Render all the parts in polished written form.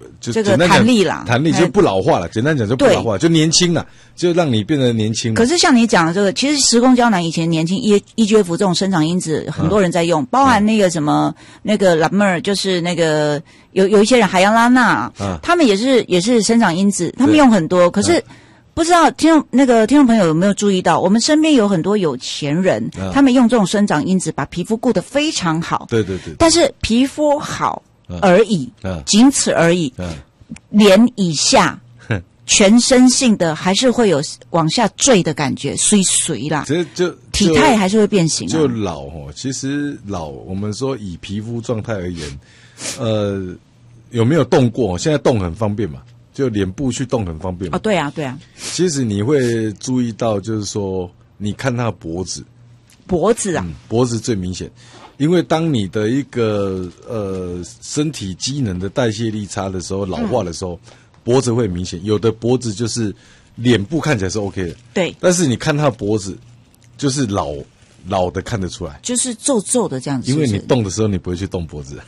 就这个弹力啦， 弹力就不老化了。简单讲就不老化，就年轻了，就让你变得年轻了。 可是像你讲的这个，其实时空胶囊以前年轻 EGF 这种生长因子，很多人在用，包含那个什么那个拉妹儿，就是那个有一些人海洋拉娜，他们也是生长因子，他们用很多，可是。不知道听众朋友有没有注意到，我们身边有很多有钱人，他们用这种生长因子把皮肤顾得非常好。 对。 但是皮肤好而已，仅此而已。脸以下，全身性的还是会有往下坠的感觉，衰啦。 就体态还是会变形。 就老其实老，我们说以皮肤状态而言，有没有动过？现在动很方便嘛。就脸部去动很方便嘛。 对啊。 其实你会注意到，就是说，你看他的脖子啊，脖子最明显，因为当你的一个身体机能的代谢力差的时候，老化的时候，脖子会明显。有的脖子就是脸部看起来是 OK 的， 对， 但是你看他的脖子，就是老的看得出来， 就是皱皱的这样子。 因为你动的时候，你不会去动脖子。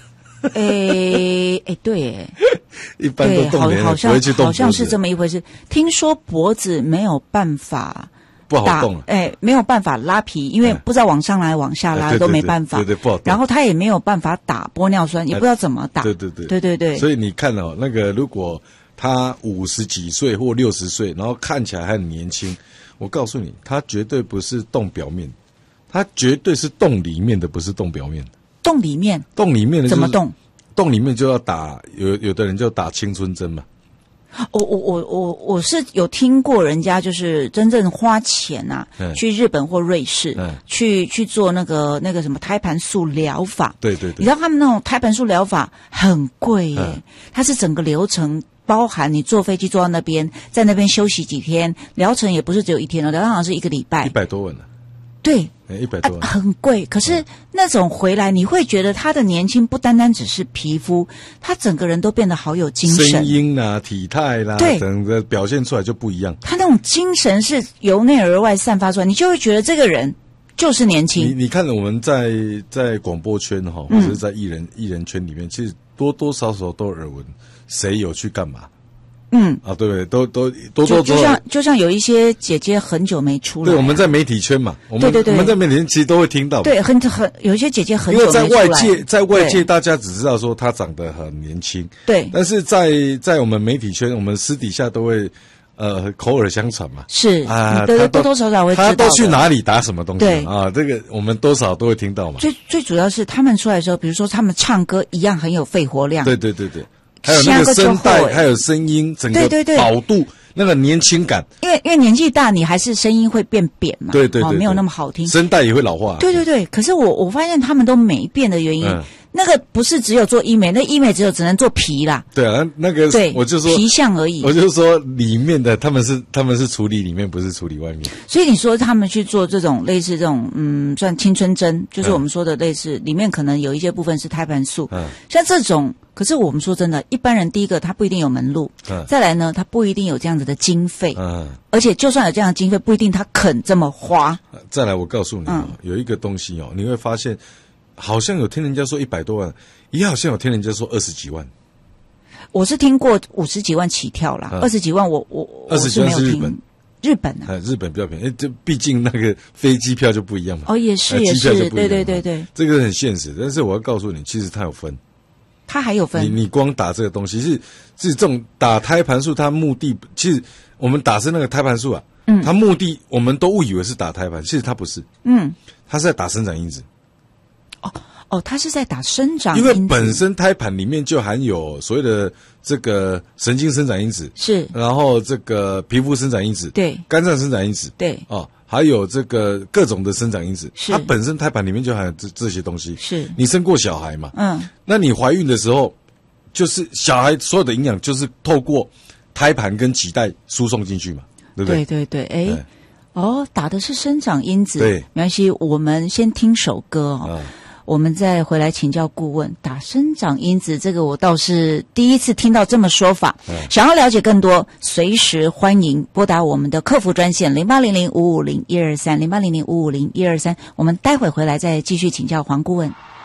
对， 一般都动脸，不会去动脖子， 好像是这么一回事。听说脖子没有办法不好动了， 没有办法拉皮，因为不知道往上拉、往下拉都没办法， 对，不好动。 然后他也没有办法打玻尿酸，也不知道怎么打。对。 所以你看那个如果他50几岁或60岁，然后看起来还很年轻，我告诉你，他绝对不是动表面，他绝对是动里面的，不是动表面的。动里面的怎么动？ 动里面就要打，有的人就打青春针嘛。 我是有听过人家就是真正花钱去日本或瑞士，去做那个什么胎盘素疗法。 对。 你知道他们那种胎盘素疗法很贵耶，它是整个流程。包含你坐飞机坐到那边，在那边休息几天，疗程也不是只有1天疗程好像是1个礼拜 ，100多万了。 对 ，100多万， 很贵。可是那种回来，你会觉得他的年轻不单单只是皮肤，他整个人都变得好有精神， 声音啦、体态啦， 对， 整个表现出来就不一样。 他那种精神是由内而外散发出来，你就会觉得这个人就是年轻。 你看我们在广播圈或者是在艺人圈里面，其实多多少少都耳闻谁有去干嘛。对不对？都就像有一些姐姐很久没出来。 对，我们在媒体圈嘛，我们在媒体圈其实都会听到。 对，很有一些姐姐很久没出来。 因为在外界大家只知道说她长得很年轻， 对。 但是在我们媒体圈，我们私底下都会口耳相传嘛。 是啊，多多少少会知道。 他都去哪里打什么东西？ 对啊，这个我们多少都会听到嘛。 最主要是他们出来的时候，比如说他们唱歌一样很有肺活量。 对。还有那个声带，还有声音，整个饱度，那个年轻感。 因为年纪大，你还是声音会变扁嘛， 对， 没有那么好听， 声带也会老化。 对。可是我发现他们都没变的原因，那个不是只有做医美，那医美只能做皮啦。 对啊，那个对，我就说皮相而已。 我就说里面的他们是处理里面，不是处理外面。 所以你说他们去做这种类似这种算青春针，就是我们说的类似，里面可能有一些部分是胎盘素，像这种。可是我们说真的，一般人第一个他不一定有门路，再来呢，他不一定有这样子的经费，而且就算有这样的经费，不一定他肯这么花。再来，我告诉你有一个东西你会发现，好像有听人家说100多万，也好像有听人家说20几万。 我是听过50几万起跳啦，20几万我 20几万是日本啊， 日本比较便宜，这毕竟那个飞机票就不一样嘛。 也是，对， 这个很现实。但是我要告诉你，其实它有分。 它还有分， 你光打这个东西是这种打胎盘素，它目的其实我们打是那个胎盘素啊，它目的我们都误以为是打胎盘，其实它不是，它是在打生长因子。 它是在打生长因子， 因为本身胎盘里面就含有所谓的这个神经生长因子， 是， 然后这个皮肤生长因子， 对， 肝脏生长因子， 对， 还有这个各种的生长因子，它本身胎盘里面就含有这些东西。 是， 你生过小孩嘛？那你怀孕的时候，就是小孩所有的营养就是透过胎盘跟脐带输送进去嘛，对不对？ 对，打的是生长因子， 对， 没关系，我们先听首歌我们再回来请教顾问。打生长因子这个我倒是第一次听到这么说法，想要了解更多，随时欢迎拨打我们的客服专线0800550123 0800550123，我们待会回来再继续请教黄顾问。